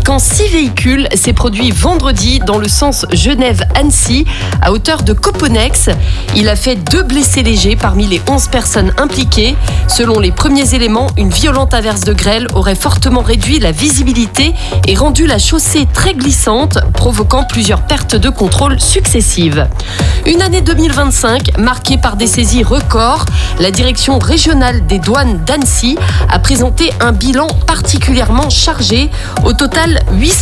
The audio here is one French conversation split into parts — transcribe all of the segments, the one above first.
impliquant 6 véhicules s'est produit vendredi dans le sens Genève-Annecy à hauteur de Coponex. Il a fait 2 blessés légers parmi les 11 personnes impliquées. Selon les premiers éléments, une violente averse de grêle aurait fortement réduit la visibilité et rendu la chaussée très glissante, provoquant plusieurs pertes de contrôle successives. Une année 2025 marquée par des saisies records. La direction régionale des douanes d'Annecy a présenté un bilan particulièrement chargé. Au total,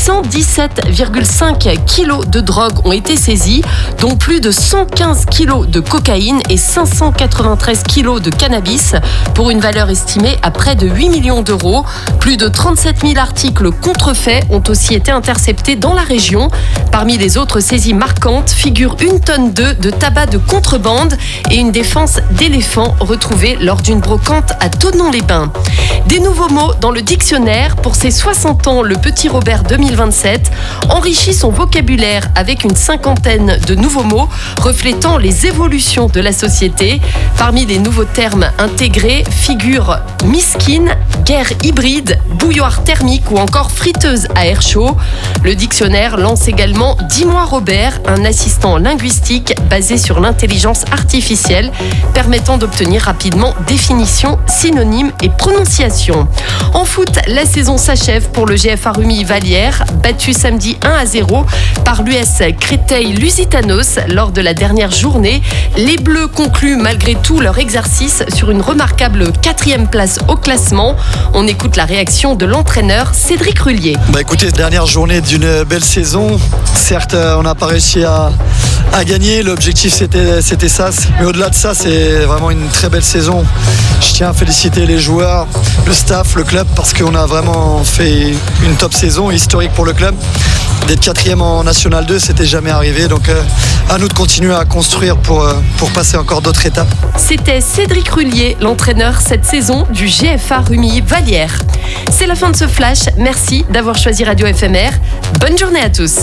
817,5 kilos de drogue ont été saisis, dont plus de 115 kilos de cocaïne et 593 kilos de cannabis, pour une valeur estimée à près de 8 millions d'euros. Plus de 37 000 articles contrefaits ont aussi été interceptés dans la région. Parmi les autres saisies marquantes figurent 1 tonne de tabac de contrebande et une défense d'éléphant retrouvée lors d'une brocante à Thonon-les-Bains. Des nouveaux mots dans le dictionnaire. Pour ses 60 ans, le petit Robert 2027 enrichit son vocabulaire avec une 50aine de nouveaux mots reflétant les évolutions de la société. Parmi les nouveaux termes intégrés figurent miskine, guerre hybride, bouilloire thermique ou encore friteuse à air chaud. Le dictionnaire lance également Dis-moi Robert, un assistant linguistique basé sur l'intelligence artificielle permettant d'obtenir rapidement définition, synonymes et prononciation. En foot, la saison s'achève pour le GFA Rumilly-Vallière, battu samedi 1-0 par l'US Créteil-Lusitanos lors de la dernière journée. Les Bleus concluent malgré tout leur exercice sur une remarquable 4e place au classement. On écoute la réaction de l'entraîneur Cédric Rullier. Écoutez, dernière journée d'une belle saison. Certes, on n'a pas réussi à gagner. L'objectif, c'était ça. Mais au-delà de ça, c'est vraiment une très belle saison. Je tiens à féliciter les joueurs, le staff, le club, parce qu'on a vraiment fait une top saison historique pour le club. D'être 4e en National 2, c'était jamais arrivé. Donc à nous de continuer à construire pour passer encore d'autres étapes. C'était Cédric Rullier, l'entraîneur cette saison du GFA Rumilly-Vallière. C'est la fin de ce flash. Merci d'avoir choisi Radio FMR. Bonne journée à tous.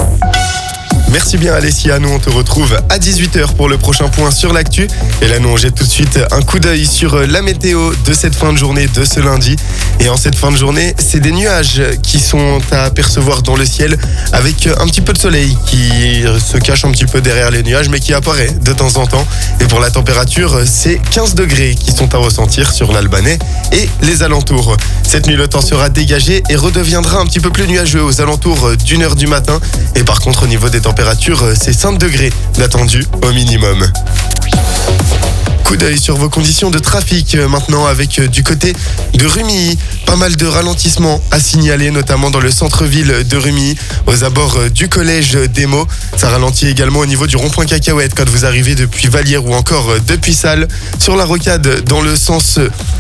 Merci bien Alessia, nous on te retrouve à 18h pour le prochain point sur l'actu. Et là nous on jette tout de suite un coup d'œil sur la météo de cette fin de journée de ce lundi. Et en cette fin de journée, c'est des nuages qui sont à apercevoir dans le ciel avec un petit peu de soleil qui se cache un petit peu derrière les nuages mais qui apparaît de temps en temps. Et pour la température, c'est 15 degrés qui sont à ressentir sur l'Albanais et les alentours. Cette nuit, le temps sera dégagé et redeviendra un petit peu plus nuageux aux alentours d'1h du matin. Et par contre, au niveau des températures, c'est 5 degrés d'attendu au minimum. Coup d'œil sur vos conditions de trafic maintenant avec du côté de Rumilly. Pas mal de ralentissements à signaler, notamment dans le centre-ville de Rumilly, aux abords du collège d'Emo. Ça ralentit également au niveau du rond-point Cacahuète quand vous arrivez depuis Vallière ou encore depuis Salles. Sur la rocade dans le sens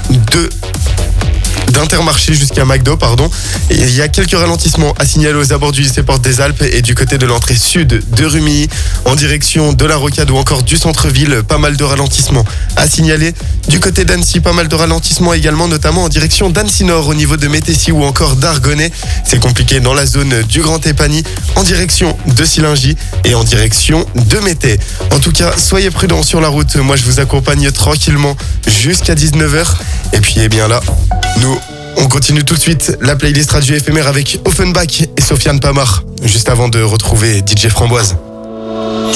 d'Intermarché jusqu'à McDo, Et il y a quelques ralentissements à signaler aux abords du lycée Porte des Alpes et du côté de l'entrée sud de Rumilly, en direction de la rocade ou encore du centre-ville. Pas mal de ralentissements à signaler. Du côté d'Annecy, pas mal de ralentissements également, notamment en direction d'Annecy Nord, au niveau de Métessy ou encore d'Argonnet. C'est compliqué dans la zone du Grand Épany, en direction de Sillingy et en direction de Mété. En tout cas, soyez prudents sur la route. Moi, je vous accompagne tranquillement jusqu'à 19h. Et puis, là, nous, on continue tout de suite la playlist radio éphémère avec Offenbach et Sofiane Pamar, juste avant de retrouver DJ Framboise.